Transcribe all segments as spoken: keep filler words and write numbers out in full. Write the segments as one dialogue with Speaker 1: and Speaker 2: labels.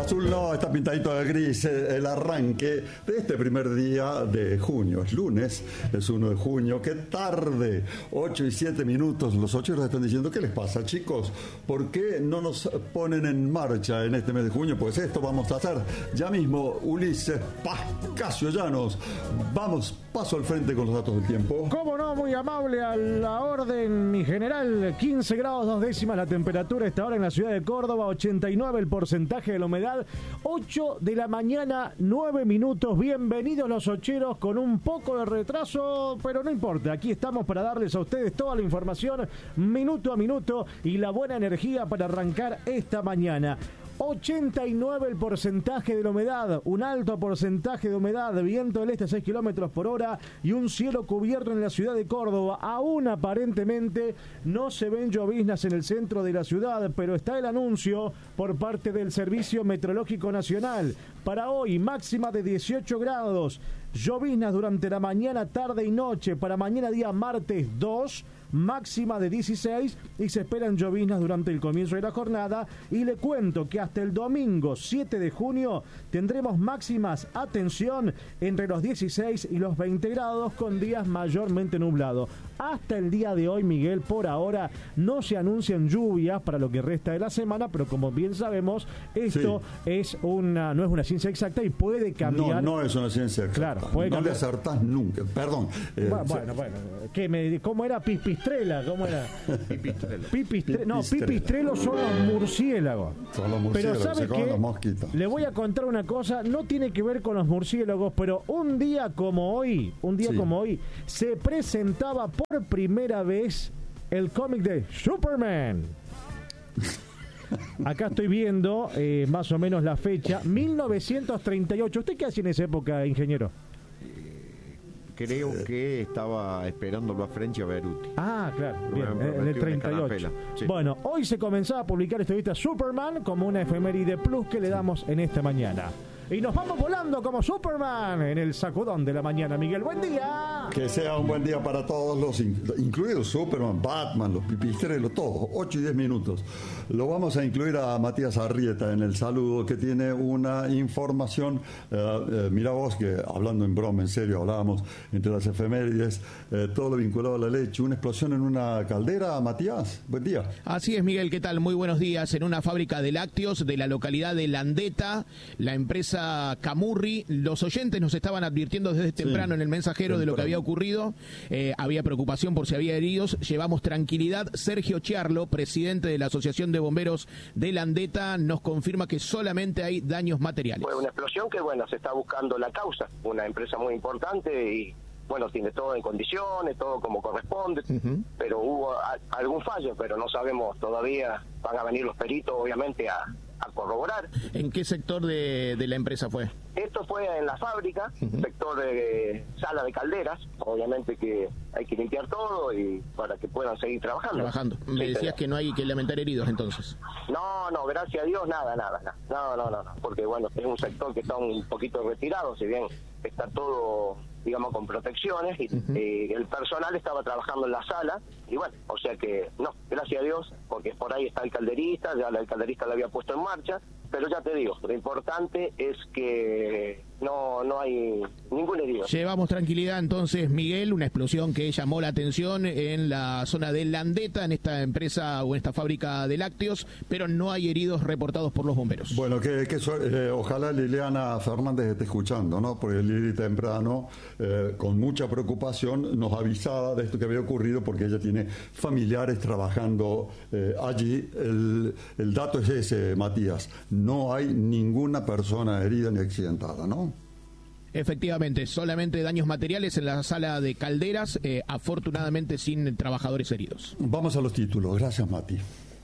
Speaker 1: azul no, está pintadito de gris. El arranque de este primer día de junio. Es lunes, es uno de junio. ¡Qué tarde! ocho y siete minutos. Los ocheros están diciendo, ¿qué les pasa, chicos? ¿Por qué no nos ponen en marcha en este mes de junio? Pues esto vamos a hacer ya mismo. Ulises Pascasio Llanos. Vamos, paso al frente con los datos del tiempo.
Speaker 2: ¿Cómo no? Muy amable a la orden, mi general. quince grados dos décimas la temperatura esta hora en la ciudad de Córdoba. ochenta y nueve el porcentaje de la humedad. ocho de la mañana, nueve minutos. Bienvenidos los ocheros con un poco de retraso, pero no importa. Aquí estamos para darles a ustedes toda la información minuto a minuto y la buena energía para arrancar esta mañana. ochenta y nueve el porcentaje de la humedad, un alto porcentaje de humedad, viento del este a seis kilómetros por hora y un cielo cubierto en la ciudad de Córdoba. Aún aparentemente no se ven lloviznas en el centro de la ciudad, pero está el anuncio por parte del Servicio Meteorológico Nacional. Para hoy, máxima de dieciocho grados, lloviznas durante la mañana, tarde y noche. Para mañana día martes dos, máxima de dieciséis y se esperan lloviznas durante el comienzo de la jornada. Y le cuento que hasta el domingo siete de junio tendremos máximas, atención, entre los dieciséis y los veinte grados con días mayormente nublados. Hasta el día de hoy, Miguel, por ahora no se anuncian lluvias para lo que resta de la semana, pero como bien sabemos, esto sí. es una no es una ciencia exacta y puede cambiar.
Speaker 1: No, no es una ciencia exacta.
Speaker 2: Claro, puede
Speaker 1: no
Speaker 2: cambiar.
Speaker 1: le acertás nunca. Perdón.
Speaker 2: Eh, bueno, bueno, bueno. ¿Qué me, ¿Cómo era Pipistrela? ¿Cómo era?
Speaker 3: Pipistrelo.
Speaker 2: Pipistre, no, Pipistrelo son los murciélagos.
Speaker 1: Son los murciélagos,
Speaker 2: pero ¿sabe
Speaker 1: se comen
Speaker 2: qué?
Speaker 1: Los mosquitos.
Speaker 2: Le voy a contar una cosa, no tiene que ver con los murciélagos, pero un día como hoy, un día sí. como hoy, se presentaba por primera vez el cómic de Superman. Acá estoy viendo eh, más o menos la fecha, mil novecientos treinta y ocho. ¿Usted qué hacía en esa época, ingeniero?
Speaker 3: Creo que estaba esperándolo a French a Beruti.
Speaker 2: Ah, claro, bien, en el treinta y ocho. Sí. Bueno, hoy se comenzaba a publicar esta revista Superman como una efeméride plus que le damos en esta mañana. Y nos vamos volando como Superman en el sacudón de la mañana. Miguel, buen día.
Speaker 1: Que sea un buen día para todos, los incluidos Superman, Batman, los pipistrelos, todos. ocho y diez minutos. Lo vamos a incluir a Matías Arrieta en el saludo, que tiene una información. Eh, eh, mira vos, que hablando en broma, en serio, hablábamos entre las efemérides, eh, todo lo vinculado a la leche. Una explosión en una caldera, Matías. Buen día.
Speaker 4: Así es, Miguel, ¿qué tal? Muy buenos días. En una fábrica de lácteos de la localidad de Landeta, la empresa Camurri, los oyentes nos estaban advirtiendo desde temprano sí, en el mensajero temprano. de lo que había ocurrido, eh, había preocupación por si había heridos, llevamos tranquilidad. Sergio Chiarlo, presidente de la Asociación de Bomberos de Landeta, nos confirma que solamente hay daños materiales.
Speaker 5: Fue una explosión que, bueno, se está buscando la causa, una empresa muy importante y, bueno, tiene todo en condiciones, todo como corresponde, uh-huh. pero hubo a, algún fallo, pero no sabemos todavía, van a venir los peritos, obviamente, a a corroborar.
Speaker 4: ¿En qué sector de, de la empresa fue?
Speaker 5: Esto fue en la fábrica, uh-huh. sector de sala de calderas, obviamente que hay que limpiar todo y para que puedan seguir trabajando.
Speaker 4: Trabajando. Me sí, decías pero... que no hay que lamentar heridos entonces.
Speaker 5: No, no, gracias a Dios, nada, nada, nada. No, no, no, no, porque bueno, es un sector que está un poquito retirado, si bien está todo, digamos, con protecciones y uh-huh. eh, el personal estaba trabajando en la sala y bueno, o sea que no, gracias a Dios, porque por ahí está el calderista, ya el calderista lo había puesto en marcha, pero ya te digo, lo importante es que no no hay ningún herido.
Speaker 4: Llevamos tranquilidad entonces, Miguel, una explosión que llamó la atención en la zona de Landeta, en esta empresa o en esta fábrica de lácteos, pero no hay heridos reportados por los bomberos.
Speaker 1: Bueno, que, que eh, ojalá Liliana Fernández esté escuchando, ¿no? Porque Lili temprano, eh, con mucha preocupación, nos avisaba de esto que había ocurrido porque ella tiene familiares trabajando eh, allí. El, el dato es ese, Matías. No hay ninguna persona herida ni accidentada, ¿no?
Speaker 4: Efectivamente, solamente daños materiales en la sala de calderas, eh, afortunadamente sin trabajadores heridos.
Speaker 1: Vamos a los títulos. Gracias, Mati.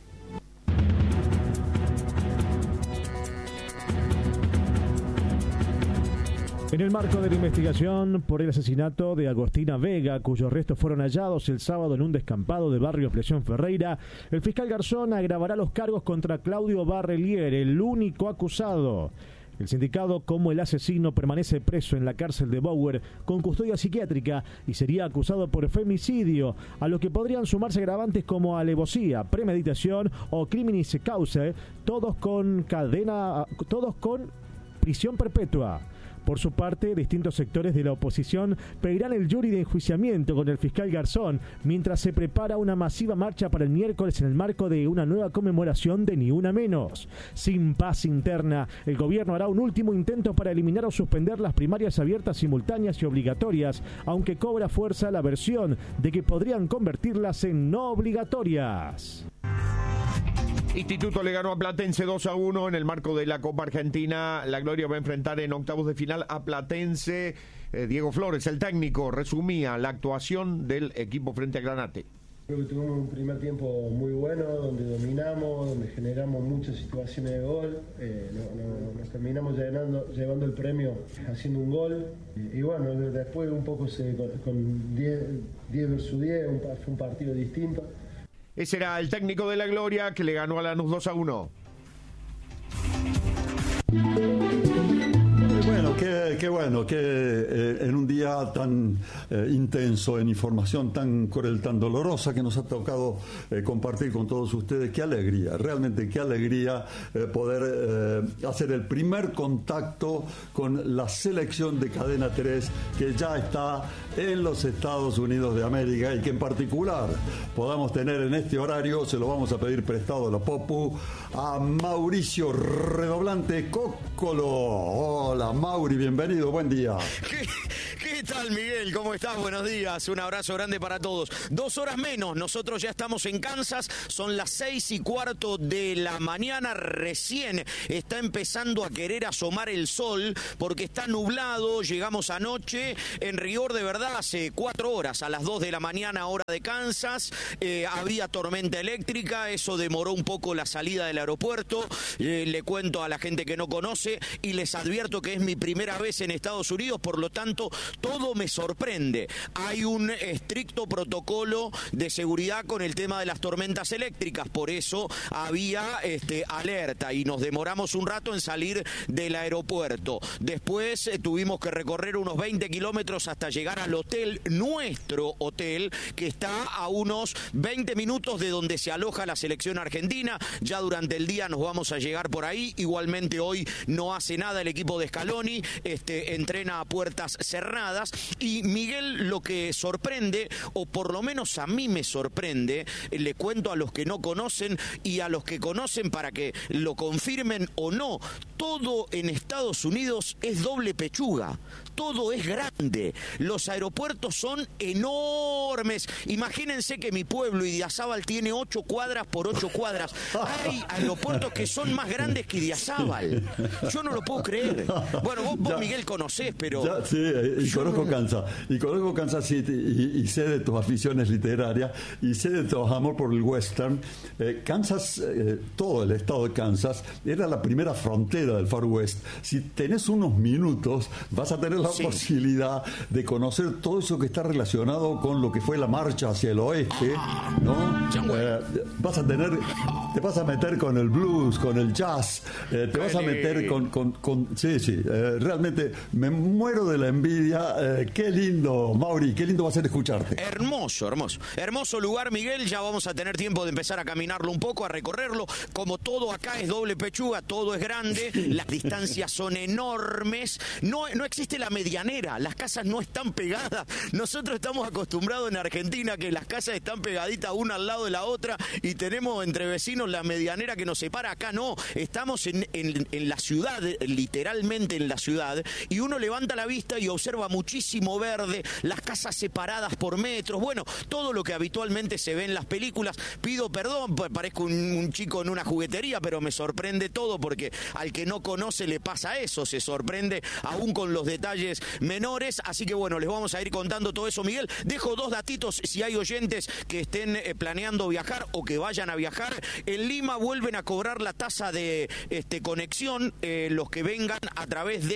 Speaker 2: En el marco de la investigación por el asesinato de Agostina Vega, cuyos restos fueron hallados el sábado en un descampado de barrio Presión Ferreira, el fiscal Garzón agravará los cargos contra Claudio Barrelier, el único acusado. El sindicado, como el asesino, permanece preso en la cárcel de Bower con custodia psiquiátrica y sería acusado por femicidio, a lo que podrían sumarse agravantes como alevosía, premeditación o criminis causa, todos con cadena, todos con prisión perpetua. Por su parte, distintos sectores de la oposición pedirán el jury de enjuiciamiento con el fiscal Garzón, mientras se prepara una masiva marcha para el miércoles en el marco de una nueva conmemoración de Ni Una Menos. Sin paz interna, el gobierno hará un último intento para eliminar o suspender las primarias abiertas, simultáneas y obligatorias, aunque cobra fuerza la versión de que podrían convertirlas en no obligatorias.
Speaker 3: Instituto le ganó a Platense dos a uno en el marco de la Copa Argentina. La Gloria va a enfrentar en octavos de final a Platense. Eh, Diego Flores, el técnico, resumía la actuación del equipo frente a Granate.
Speaker 6: Creo que tuvimos un primer tiempo muy bueno, donde dominamos, donde generamos muchas situaciones de gol. Eh, no, no, nos terminamos llenando, llevando el premio haciendo un gol. Y, y bueno, después un poco se, con diez versus diez, un, fue un partido distinto.
Speaker 3: Ese era el técnico de la Gloria que le ganó a Lanús dos a uno.
Speaker 1: Bueno, qué, qué bueno que eh, en un día tan eh, intenso, en información tan cruel, tan dolorosa que nos ha tocado eh, compartir con todos ustedes, qué alegría, realmente qué alegría eh, poder eh, hacer el primer contacto con la selección de Cadena tres que ya está en los Estados Unidos de América y que en particular podamos tener en este horario, se lo vamos a pedir prestado a la Popu, a Mauricio Redoblante Cóccolo. Hola Mauri, bienvenido, buen día.
Speaker 7: ¿Qué, ¿Qué tal, Miguel? ¿Cómo estás? Buenos días, un abrazo grande para todos. Dos horas menos, nosotros ya estamos en Kansas, son las seis y cuarto de la mañana, recién está empezando a querer asomar el sol porque está nublado, llegamos anoche, en rigor de verdad hace cuatro horas, a las dos de la mañana hora de Kansas, eh, había tormenta eléctrica, eso demoró un poco la salida del aeropuerto, eh, le cuento a la gente que no conoce y les advierto que es mi primera vez en Estados Unidos, por lo tanto todo me sorprende. Hay un estricto protocolo de seguridad con el tema de las tormentas eléctricas, por eso había este, alerta y nos demoramos un rato en salir del aeropuerto. Después eh, tuvimos que recorrer unos veinte kilómetros hasta llegar al hotel, nuestro hotel, que está a unos veinte minutos de donde se aloja la selección argentina. Ya durante el día nos vamos a llegar por ahí. Igualmente hoy no hace nada el equipo de Scaloni, este, entrena a puertas cerradas. Y Miguel, lo que sorprende, o por lo menos a mí me sorprende, eh, le cuento a los que no conocen y a los que conocen para que lo confirmen o no, todo en Estados Unidos es doble pechuga. Todo es grande, los aeropuertos son enormes. Imagínense que mi pueblo, Idiazábal, tiene ocho cuadras por ocho cuadras. Hay aeropuertos que son más grandes que Idiazábal. Yo no lo puedo creer. Bueno, vos, vos Miguel, conocés, pero...
Speaker 1: Ya, sí, y conozco
Speaker 7: no...
Speaker 1: Kansas, y conozco Kansas City, y, y sé de tus aficiones literarias, y sé de tu amor por el western. Eh, Kansas, eh, todo el estado de Kansas, era la primera frontera del Far West. Si tenés unos minutos, vas a tener la sí. posibilidad de conocer todo eso que está relacionado con lo que fue la marcha hacia el oeste, ¿no? Eh, vas a tener, te vas a meter con el blues, con el jazz, eh, te vas a meter con, con, con sí, sí, eh, realmente me muero de la envidia. Eh, qué lindo, Mauri, qué lindo va a ser escucharte.
Speaker 7: Hermoso, hermoso, hermoso lugar, Miguel. Ya vamos a tener tiempo de empezar a caminarlo un poco, a recorrerlo. Como todo acá es doble pechuga, todo es grande, las distancias son enormes, no, no existe la medianera, las casas no están pegadas. Nosotros estamos acostumbrados en Argentina que las casas están pegaditas una al lado de la otra y tenemos entre vecinos la medianera que nos separa. Acá no, estamos en, en, en la ciudad, literalmente en la ciudad, y uno levanta la vista y observa muchísimo verde, las casas separadas por metros, bueno, todo lo que habitualmente se ve en las películas. Pido perdón, parezco un, un chico en una juguetería, pero me sorprende todo porque al que no conoce le pasa eso, se sorprende aún con los detalles menores. Así que bueno, les vamos a ir contando todo eso, Miguel. Dejo dos datitos si hay oyentes que estén eh, planeando viajar o que vayan a viajar. En Lima vuelven a cobrar la tasa de este, conexión, eh, los que vengan a través de Lima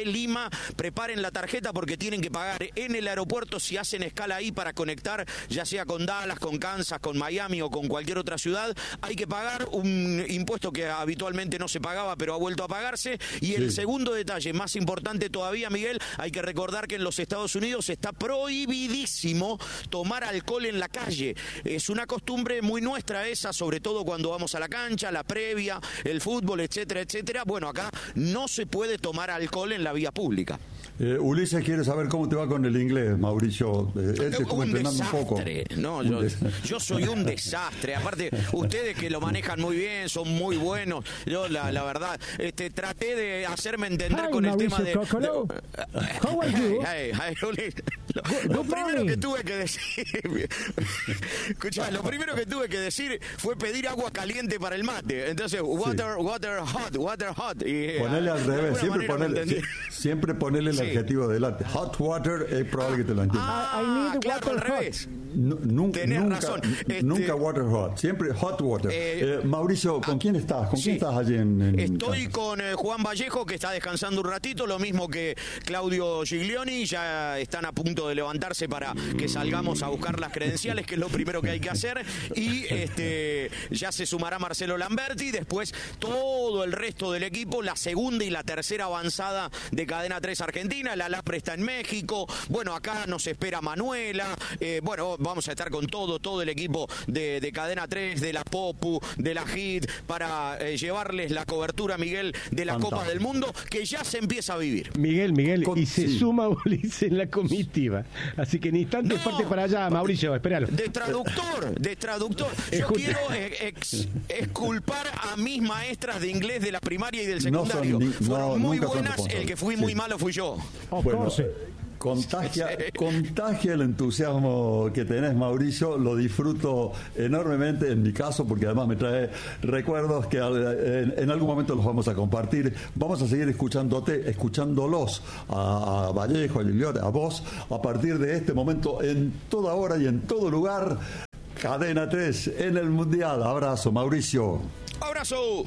Speaker 7: Panamá, preparen la tarjeta porque tienen que pagar en el aeropuerto si hacen escala ahí para conectar, ya sea con Dallas, con Kansas, con Miami o con cualquier otra ciudad. Hay que pagar un impuesto que habitualmente no se pagaba, pero ha vuelto a pagarse. Y sí. El segundo detalle, más importante todavía, Miguel, hay que recordar que en los Estados Unidos está prohibidísimo tomar alcohol en la calle. Es una costumbre muy nuestra esa, sobre todo cuando vamos a la cancha, la previa, el fútbol, etcétera, etcétera. Bueno, acá no se puede tomar alcohol en la vía pública.
Speaker 1: Eh, Ulises quiere saber cómo te va con el inglés, Mauricio. Eh, él te estuvo entrenando un poco.
Speaker 7: No, yo, yo soy un desastre. Aparte, ustedes que lo manejan muy bien, son muy buenos. Yo, la, la verdad, este, traté de hacerme entender
Speaker 2: Hi,
Speaker 7: con
Speaker 2: Mauricio
Speaker 7: el tema de...
Speaker 2: Cocolo.
Speaker 7: de
Speaker 2: How are you?
Speaker 7: Hey, hey, hey, lo, lo primero que tuve que decir... Escuchá, lo primero que tuve que decir fue pedir agua caliente para el mate. Entonces, water, sí. water hot, water hot. Y,
Speaker 1: ponele al revés, siempre ponele, siempre ponele el sí. adjetivo delante. Hot water es probable que te lo entiendas.
Speaker 7: Ah, I need claro, water al revés.
Speaker 1: No, nunca,
Speaker 7: Tenés
Speaker 1: nunca,
Speaker 7: razón. Este,
Speaker 1: nunca water hot, siempre hot water. Eh, eh, Mauricio, ¿con quién estás? ¿Con
Speaker 7: sí.
Speaker 1: quién estás allí en, en
Speaker 7: Estoy Kansas? Con eh, Juan Vallejo, que está descansando un ratito, lo mismo que Claudio Giglioni, ya están a punto de levantarse para que salgamos a buscar las credenciales, que es lo primero que hay que hacer, y este ya se sumará Marcelo Lamberti, después todo el resto del equipo, la segunda y la tercera avanzada de Cadena tres Argentina, la Lapre está en México, bueno, acá nos espera Manuela, eh, bueno, vamos a estar con todo, todo el equipo de, de Cadena tres, de la Popu, de la Hit, para eh, llevarles la cobertura, Miguel, de la Fantástico. Copa del Mundo, que ya se empieza a vivir.
Speaker 8: Miguel, Miguel, con, y se
Speaker 1: sí.
Speaker 8: suma Ulises en la comitiva. Así que en instantes no, parte para allá, Mauricio, espéralo.
Speaker 7: De traductor, de traductor. Yo Escucha. quiero ex, exculpar a mis maestras de inglés de la primaria y del secundario. No son, ni, Fueron no, muy buenas, el que fui sí. muy malo fui yo.
Speaker 1: Bueno, Contagia, contagia el entusiasmo que tenés, Mauricio, lo disfruto enormemente en mi caso, porque además me trae recuerdos que en, en algún momento los vamos a compartir. Vamos a seguir escuchándote, escuchándolos a, a Vallejo, a Gigliotti, a vos, a partir de este momento, en toda hora y en todo lugar. Cadena tres en el Mundial. Abrazo, Mauricio.
Speaker 7: Abrazo.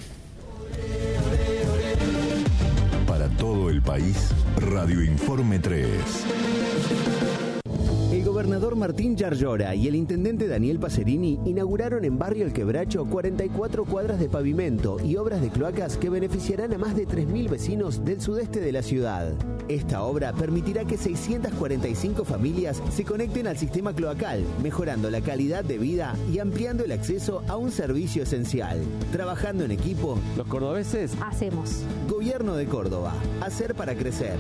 Speaker 9: Para todo el país, Radio Informe tres.
Speaker 10: El gobernador Martín Yarlora y el intendente Daniel Pacerini inauguraron en Barrio El Quebracho cuarenta y cuatro cuadras de pavimento y obras de cloacas que beneficiarán a más de tres mil vecinos del sudeste de la ciudad. Esta obra permitirá que seiscientas cuarenta y cinco familias se conecten al sistema cloacal, mejorando la calidad de vida y ampliando el acceso a un servicio esencial. Trabajando en equipo,
Speaker 11: los cordobeses
Speaker 10: hacemos. Gobierno de Córdoba. Hacer para crecer.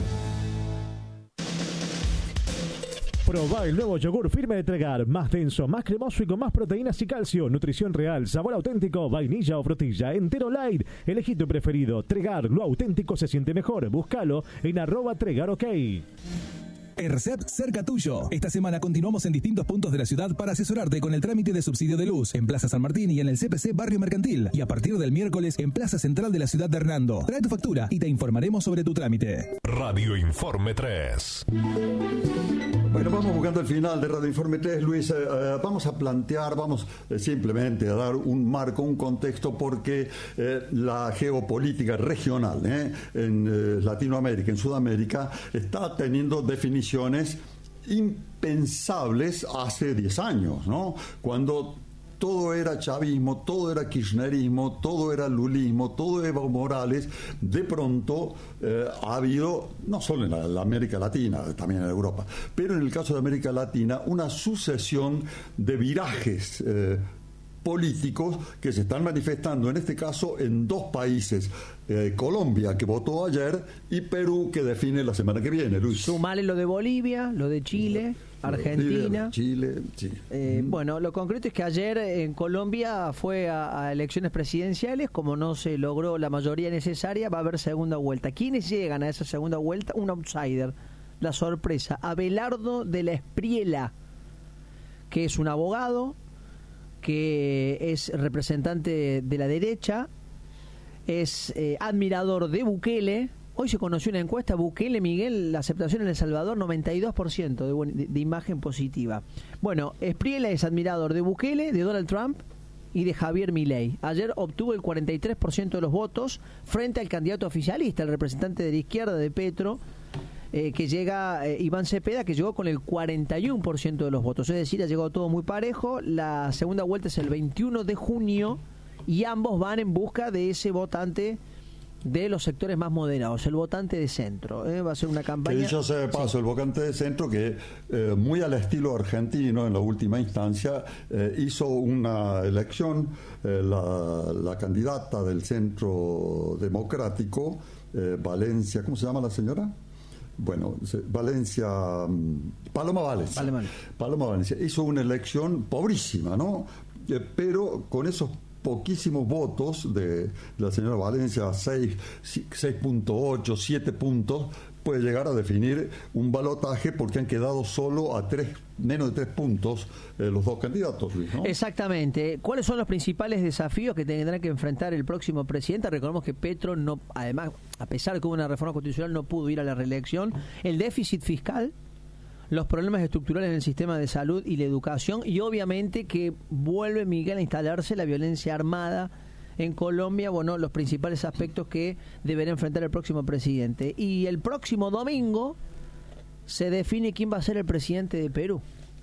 Speaker 2: Probá el nuevo yogur firme de Tregar, más denso, más cremoso y con más proteínas y calcio, nutrición real, sabor auténtico, vainilla o frutilla, entero light. Elegí tu preferido. Tregar, lo auténtico se siente mejor. Búscalo en arroba Tregar OK.
Speaker 12: ERCEP cerca tuyo. Esta semana continuamos en distintos puntos de la ciudad para asesorarte con el trámite de subsidio de luz en Plaza San Martín y en el C P C Barrio Mercantil. Y a partir del miércoles en Plaza Central de la ciudad de Hernando. Trae tu factura y te informaremos sobre tu trámite.
Speaker 9: Radio Informe tres.
Speaker 1: Bueno, vamos buscando el final de Radio Informe tres, Luis. Eh, eh, vamos a plantear, vamos eh, simplemente a dar un marco, un contexto, porque eh, la geopolítica regional eh, en eh, Latinoamérica, en Sudamérica, está teniendo definiciones impensables hace diez años, ¿no? Cuando todo era chavismo, todo era kirchnerismo, todo era lulismo, todo Evo Morales, de pronto eh, ha habido, no solo en la, la América Latina, también en Europa, pero en el caso de América Latina, una sucesión de virajes eh, políticos que se están manifestando, en este caso, en dos países. Eh, Colombia, que votó ayer, y Perú, que define la semana que viene, Luis.
Speaker 13: Sumale lo de Bolivia, lo de Chile, Argentina.
Speaker 1: Chile, sí.
Speaker 13: Eh, mm. Bueno, lo concreto es que ayer en Colombia fue a, a elecciones presidenciales, como no se logró la mayoría necesaria, va a haber segunda vuelta. ¿Quiénes llegan a esa segunda vuelta? Un outsider, la sorpresa, Abelardo de la Espriella, que es un abogado, que es representante de la derecha, es eh, admirador de Bukele. Hoy se conoció una encuesta, Bukele, Miguel, la aceptación en El Salvador, noventa y dos por ciento de, de, de imagen positiva. Bueno, Espriella es admirador de Bukele, de Donald Trump y de Javier Milei. Ayer obtuvo el cuarenta y tres por ciento de los votos frente al candidato oficialista, el representante de la izquierda de Petro, eh, que llega, eh, Iván Cepeda, que llegó con el cuarenta y uno por ciento de los votos. Es decir, ha llegado todo muy parejo. La segunda vuelta es el veintiuno de junio y ambos van en busca de ese votante de los sectores más moderados, el votante de centro. ¿eh? Va a ser una campaña...
Speaker 1: Que dicho sea de paso, sí. El votante de centro que, eh, muy al estilo argentino, en la última instancia, eh, hizo una elección, eh, la, la candidata del Centro Democrático, eh, Valencia, ¿cómo se llama la señora? Bueno, Valencia, Paloma Valencia. Paloma, Paloma Valencia hizo una elección pobrísima, ¿no? Eh, pero con esos poquísimos votos de la señora Valencia, seis punto ocho, siete puntos, puede llegar a definir un balotaje porque han quedado solo a tres, menos de tres puntos eh, los dos candidatos, Luis, ¿no?
Speaker 13: Exactamente. ¿Cuáles son los principales desafíos que tendrá que enfrentar el próximo presidente? Recordemos que Petro, no, además, a pesar de que hubo una reforma constitucional, no pudo ir a la reelección. El déficit fiscal, los problemas estructurales en el sistema de salud y la educación, y obviamente que vuelve, Miguel, a instalarse la violencia armada en Colombia. Bueno, los principales aspectos que deberá enfrentar el próximo presidente. Y el próximo domingo se define quién va a ser el presidente de Perú.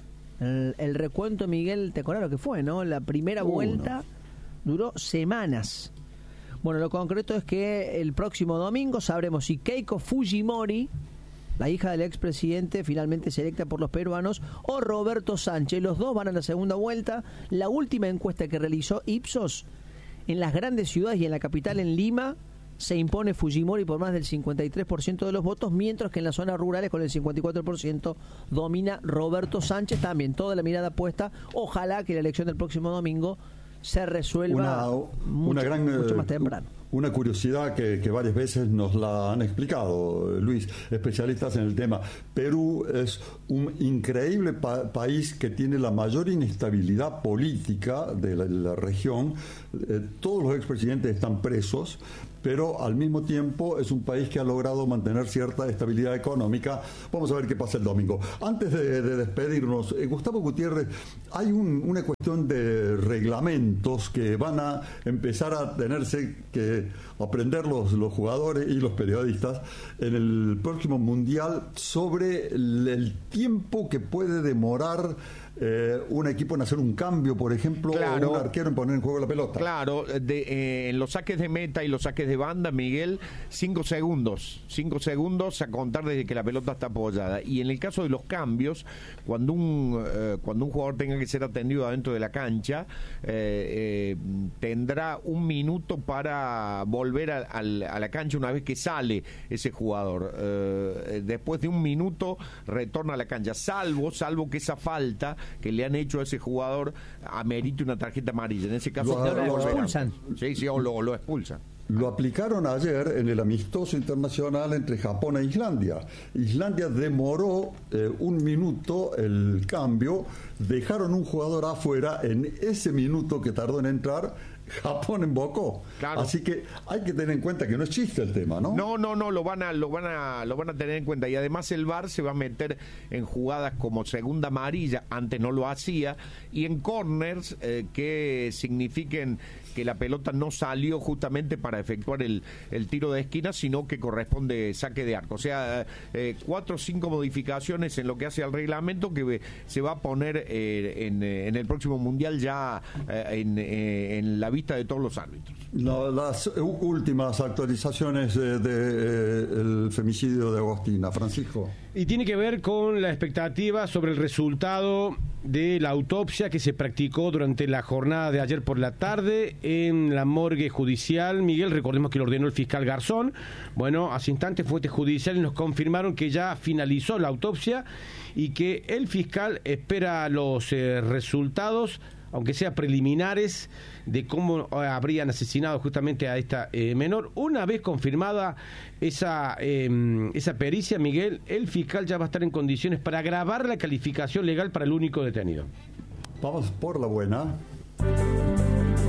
Speaker 13: El, el recuento, Miguel, te acuerdas lo que fue, ¿no? La primera vuelta duró semanas. Bueno, lo concreto es que el próximo domingo sabremos si Keiko Fujimori, la hija del expresidente, finalmente se electa por los peruanos, o Roberto Sánchez. Los dos van a la segunda vuelta. La última encuesta que realizó Ipsos, en las grandes ciudades y en la capital, en Lima, se impone Fujimori por más del cincuenta y tres por ciento de los votos, mientras que en las zonas rurales, con el cincuenta y cuatro por ciento, domina Roberto Sánchez. También toda la mirada puesta, ojalá que la elección del próximo domingo se resuelva
Speaker 1: una,
Speaker 13: mucho,
Speaker 1: una gran,
Speaker 13: mucho más temprano.
Speaker 1: Una curiosidad que, que varias veces nos la han explicado, Luis, especialistas en el tema. Perú es un increíble pa- país que tiene la mayor inestabilidad política de la, de la región. Eh, todos los expresidentes están presos, pero al mismo tiempo es un país que ha logrado mantener cierta estabilidad económica. Vamos a ver qué pasa el domingo. Antes de, de despedirnos, eh, Gustavo Gutiérrez, hay un, una cuestión de reglamentos que van a empezar a tenerse que aprender los, los jugadores y los periodistas en el próximo Mundial sobre el, el tiempo que puede demorar Eh, un equipo en hacer un cambio, por ejemplo, claro, o un arquero en poner en juego la pelota.
Speaker 3: Claro, de, eh, en los saques de meta y los saques de banda, Miguel, cinco segundos, cinco segundos a contar desde que la pelota está apoyada. Y en el caso de los cambios, cuando un eh, cuando un jugador tenga que ser atendido adentro de la cancha, eh, eh, tendrá un minuto para volver a, a, a la cancha una vez que sale ese jugador. Eh, después de un minuto retorna a la cancha, salvo, salvo que esa falta que le han hecho a ese jugador amerite una tarjeta amarilla. En ese caso
Speaker 1: lo, lo, lo expulsan.
Speaker 3: Sí, sí, o lo, lo expulsan.
Speaker 1: Lo aplicaron ayer en el amistoso internacional entre Japón e Islandia. Islandia demoró eh, un minuto el cambio, dejaron un jugador afuera, en ese minuto que tardó en entrar, Japón embocó. Claro. Así que hay que tener en cuenta que no es chiste el tema, ¿no?
Speaker 3: No, no, no, lo van a, lo van a, lo van a tener en cuenta. Y además el V A R se va a meter en jugadas como segunda amarilla, antes no lo hacía, y en corners eh, que signifiquen que la pelota no salió justamente para efectuar el, el tiro de esquina, sino que corresponde saque de arco. O sea, eh, cuatro o cinco modificaciones en lo que hace al reglamento que se va a poner eh, en, en el próximo Mundial ya eh, en, eh, en la vista de todos los árbitros.
Speaker 1: No, las últimas actualizaciones del de, eh, femicidio de Agostina, Francisco.
Speaker 8: Y tiene que ver con la expectativa sobre el resultado de la autopsia que se practicó durante la jornada de ayer por la tarde en la morgue judicial. Miguel, recordemos que lo ordenó el fiscal Garzón. Bueno, hace instantes fuentes judiciales nos confirmaron que ya finalizó la autopsia y que el fiscal espera los eh, resultados, aunque sea preliminares, de cómo habrían asesinado justamente a esta eh, menor. Una vez confirmada esa eh, esa pericia, Miguel, el fiscal ya va a estar en condiciones para agravar la calificación legal para el único detenido.
Speaker 1: Vamos por la buena.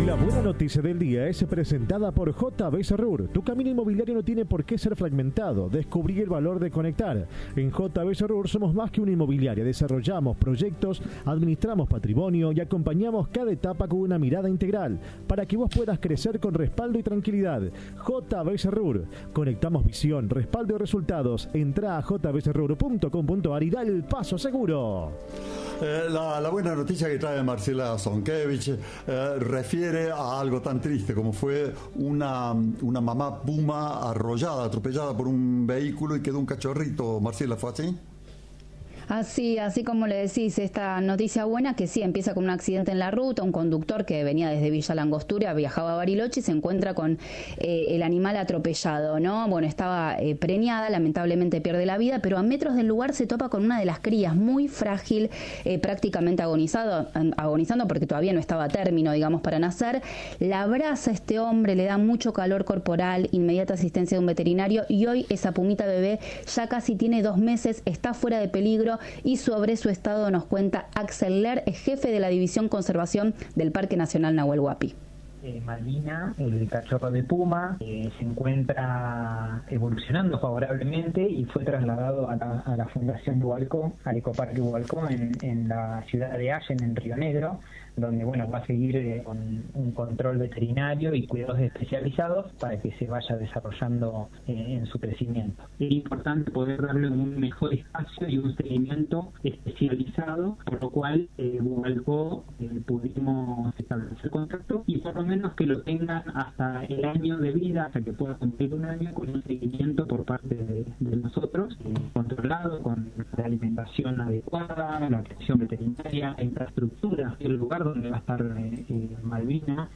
Speaker 2: La buena noticia del día es presentada por J B Serrur. Tu camino inmobiliario no tiene por qué ser fragmentado. Descubrí el valor de conectar. En J B Serrur somos más que una inmobiliaria. Desarrollamos proyectos, administramos patrimonio y acompañamos cada etapa con una mirada integral para que vos puedas crecer con respaldo y tranquilidad. J B Serrur. Conectamos visión, respaldo y resultados. Entra a j b serrur punto com punto a r y da el paso seguro.
Speaker 1: Eh, la, la buena noticia que trae Marcela Zonkevich eh, refiere a algo tan triste como fue una, una mamá puma arrollada, atropellada por un vehículo y quedó un cachorrito. Marcela, ¿fue así?
Speaker 11: Así, así como le decís, esta noticia buena que sí, empieza con un accidente en la ruta, un conductor que venía desde Villa Langostura, viajaba a Bariloche y se encuentra con eh, el animal atropellado, ¿no? Bueno, estaba eh, preñada, lamentablemente pierde la vida, pero a metros del lugar se topa con una de las crías, muy frágil, eh, prácticamente agonizado, agonizando porque todavía no estaba a término, digamos, para nacer. La abraza este hombre, le da mucho calor corporal, inmediata asistencia de un veterinario y hoy esa pumita bebé ya casi tiene dos meses, está fuera de peligro. Y sobre su estado nos cuenta Axel Ler, jefe de la División Conservación del Parque Nacional Nahuel Huapi.
Speaker 14: Eh, Malvina, el cachorro de puma, eh, se encuentra evolucionando favorablemente y fue trasladado a la, a la Fundación Hualcó, al Ecoparque Hualcó, en, en la ciudad de Allen, en Río Negro, donde bueno va a seguir eh, con un control veterinario y cuidados especializados para que se vaya desarrollando eh, en su crecimiento. Es importante poder darle un mejor espacio y un seguimiento especializado, por lo cual eh, Hualcó eh, pudimos establecer contacto y por lo menos que lo tengan hasta el año de vida, hasta que pueda cumplir un año, con un seguimiento por parte de, de nosotros, eh, controlado, con la alimentación adecuada, la atención veterinaria, la infraestructura, el lugar donde va a estar eh, eh, Malvina.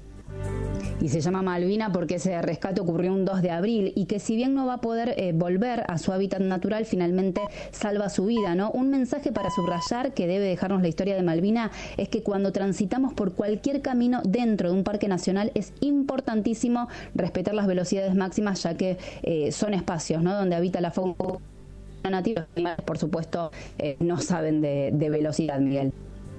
Speaker 11: Y se llama Malvina porque ese rescate ocurrió un dos de abril y que si bien no va a poder eh, volver a su hábitat natural, finalmente salva su vida, ¿no? Un mensaje para subrayar que debe dejarnos la historia de Malvina es que cuando transitamos por cualquier camino dentro de un parque nacional es importantísimo respetar las velocidades máximas, ya que eh, son espacios, ¿no?, donde habita la fauna nativa. Por supuesto, eh, no saben de, de velocidad, Miguel.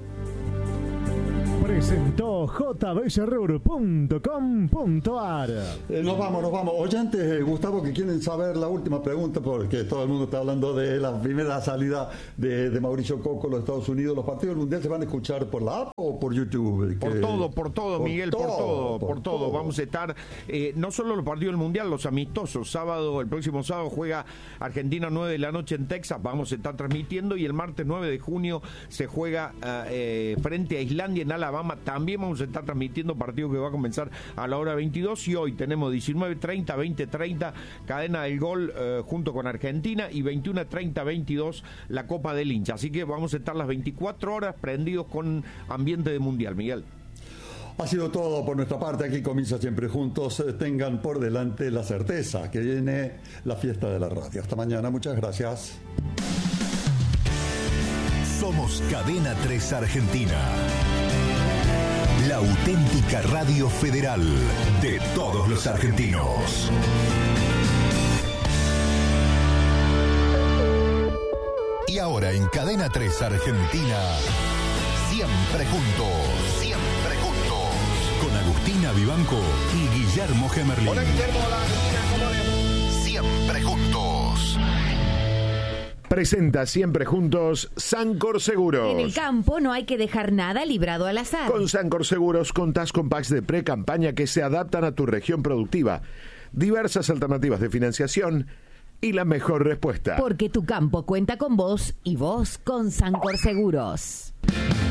Speaker 2: Presentó j b serrur punto com punto a r.
Speaker 1: Eh, nos vamos, nos vamos. Oyentes, eh, Gustavo, que quieren saber la última pregunta, porque todo el mundo está hablando de la primera salida de, de Mauricio Coco a los Estados Unidos. ¿Los partidos del Mundial se van a escuchar por la app o por YouTube?
Speaker 3: Por
Speaker 1: que...
Speaker 3: todo, por todo, por Miguel, todo, por todo, por,
Speaker 1: por
Speaker 3: todo.
Speaker 1: todo.
Speaker 3: Vamos a estar, eh, no solo los partidos del Mundial, los amistosos. Sábado, el próximo sábado juega Argentina nueve de la noche en Texas, vamos a estar transmitiendo, y el martes nueve de junio se juega eh, frente a Islandia en Alabama. También vamos a estar transmitiendo partido que va a comenzar a la hora veintidós, y hoy tenemos diecinueve treinta, veinte treinta, cadena del gol eh, junto con Argentina, y veintiuno treinta, veintidós la Copa del Hincha. Así que vamos a estar las veinticuatro horas prendidos con ambiente de Mundial, Miguel.
Speaker 1: Ha sido todo por nuestra parte. Aquí comienza Siempre Juntos. Tengan por delante la certeza que viene la fiesta de la radio. Hasta mañana. Muchas gracias.
Speaker 9: Somos Cadena tres Argentina. La auténtica radio federal de todos los argentinos. Y ahora en Cadena tres Argentina, Siempre Juntos. Siempre Juntos. Con Agustina Vivanco y Guillermo Gemerlín.
Speaker 3: Hola, Guillermo. Hola, Agustina, ¿cómo le va?
Speaker 9: Siempre Juntos.
Speaker 15: Presenta Siempre Juntos Sancor Seguros.
Speaker 16: En el campo no hay que dejar nada librado al azar.
Speaker 15: Con Sancor Seguros contás con packs de pre-campaña que se adaptan a tu región productiva, diversas alternativas de financiación y la mejor respuesta.
Speaker 16: Porque tu campo cuenta con vos y vos con Sancor Seguros.